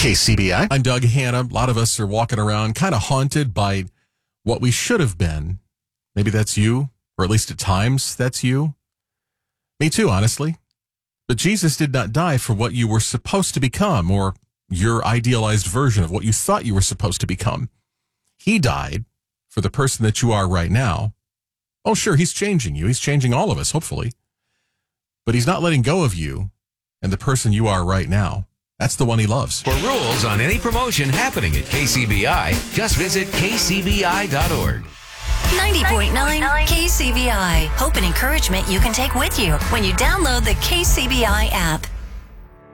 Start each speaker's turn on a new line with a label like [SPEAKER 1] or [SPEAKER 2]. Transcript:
[SPEAKER 1] KCBI.
[SPEAKER 2] I'm Doug Hanna. A lot of us are walking around kind of haunted by what we should have been. Maybe that's you, or at least at times that's you. Me too, honestly. But Jesus did not die for what you were supposed to become or your idealized version of what you thought you were supposed to become. He died for the person that you are right now. Oh, sure, he's changing you. He's changing all of us, hopefully. But he's not letting go of you and the person you are right now. That's the one he loves.
[SPEAKER 3] For rules on any promotion happening at KCBI, just visit kcbi.org.
[SPEAKER 4] 90.9 KCBI. Hope and encouragement you can take with you when you download the KCBI app.